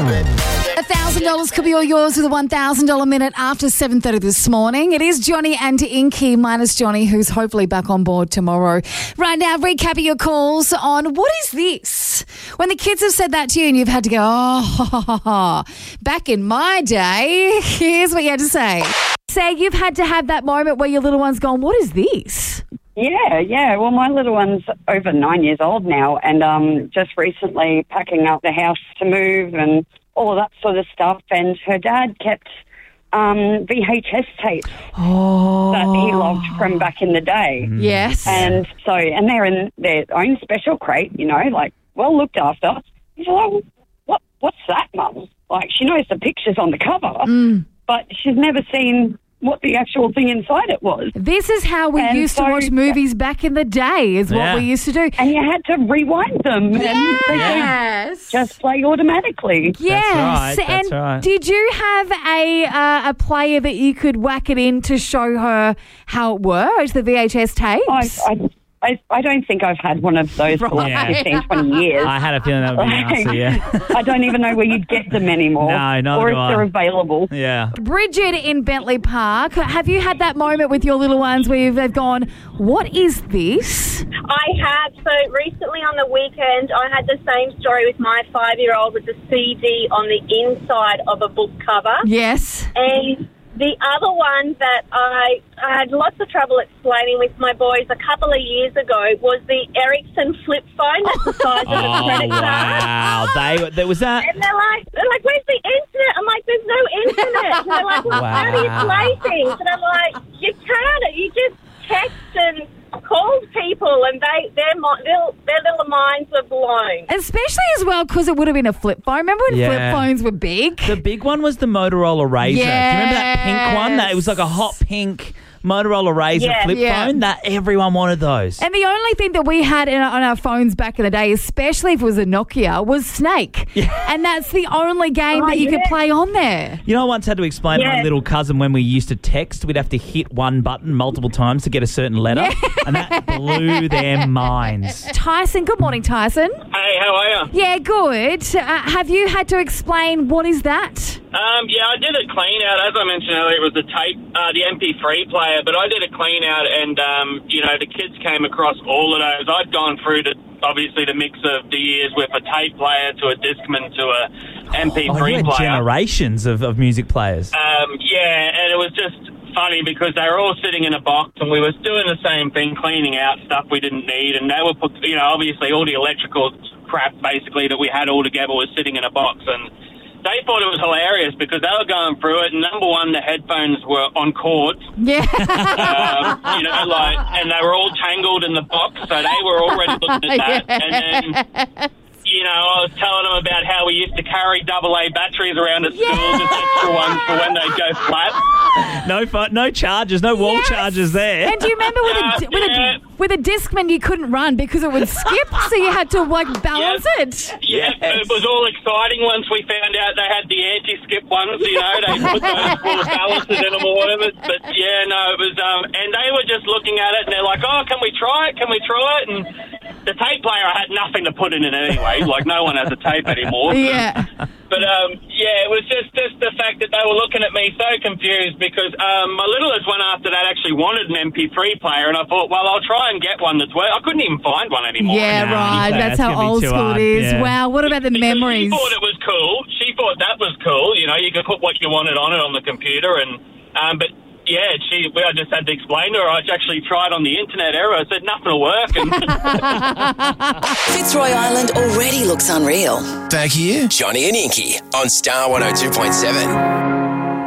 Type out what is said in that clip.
$1,000 could be all yours with a $1,000 minute after 7:30 this morning. It is Johnny and Inky minus Johnny, who's hopefully back on board tomorrow. Right now, recapping your calls on what is this? When the kids have said that to you and you've had to go, back in my day, here's what you had to say. Say you've had to have that moment where your little one's gone, what is this? Yeah. Well, my little one's over 9 years old now, and just recently packing up the house to move and all of that sort of stuff. And her dad kept VHS tapes that he loved from back in the day. Yes. And so, and they're in their own special crate, you know, like well looked after. He's like, what's that, Mum? Like, she knows the pictures on the cover, but she's never seen what the actual thing inside it was. This is how we used to watch movies back in the day, is what we used to do. And you had to rewind them. Yes. And they just play automatically. Yes. That's right. Did you have a player that you could whack it in to show her how it worked, the VHS tapes? I don't think I've had one of those for like 15, 20 years. I had a feeling that would be an answer, yeah. I don't even know where you'd get them anymore. No, neither or do if they're available. Yeah. Bridget in Bentley Park, have you had that moment with your little ones where they've gone, what is this? I have. So recently on the weekend, I had the same story with my 5-year-old with the CD on the inside of a book cover. Yes. And the other one that I had lots of trouble explaining with my boys a couple of years ago was the Ericsson flip phone that's the size of a credit card. Wow. There was that. And they're like, where's the internet? I'm like, there's no internet. And they're like, well, how do you play things? And I'm like, you can't. You just text and call people, and their little minds are blown. Especially as well because it would have been a flip phone. Remember when flip phones were big? The big one was the Motorola Razr. Yes. Do you remember that pink one? It was like a hot pink Motorola Razr flip phone. That everyone wanted those. And the only thing that we had on our phones back in the day, especially if it was a Nokia, was Snake. Yeah. And that's the only game that you could play on there. You know, I once had to explain to my little cousin when we used to text, we'd have to hit one button multiple times to get a certain letter. Yeah. And that blew their minds. Tyson, good morning, Tyson. Hey, how are you? Yeah, good. Have you had to explain what is that? Yeah, I did a clean out. As I mentioned earlier, it was the tape, the MP3 player, but I did a clean out and, the kids came across all of those. I'd gone through obviously the mix of the years with a tape player to a Discman to a MP3 you had player. Generations of music players. And it was just funny because they were all sitting in a box and we were doing the same thing, cleaning out stuff we didn't need, and they were put, obviously all the electrical crap basically that we had all together was sitting in a box, and they thought it was hilarious because they were going through it, and number one, the headphones were on cords. Yeah. And they were all tangled in the box, so they were already looking at that. Yes. And then, I was telling them about how we used to carry AA batteries around at school, just extra ones for when they'd go flat. No charges, no wall charges there. And do you remember with a Discman you couldn't run because it would skip, so you had to balance it? Yeah, it was all exciting once we found out they had the anti-skip ones, they put those full of balances in them or whatever. But it was, and they were just looking at it and they're like, can we try it? And the tape player, I had nothing to put in it anyway. Like, no one has a tape anymore. Yeah. But, it was just the fact that they were looking at me so confused because my littlest one after that actually wanted an MP3 player, and I thought, well, I'll try and get one that's I couldn't even find one anymore. Yeah, right. That's how old school it is. Yeah. Wow, what about the memories? She thought it was cool. She thought that was cool. You could put what you wanted on it on the computer, and but... Yeah, I just had to explain to her. I actually tried on the internet error. I said nothing will work. Fitzroy Island already looks unreal. Back here, Johnny and Inky on Star 102.7.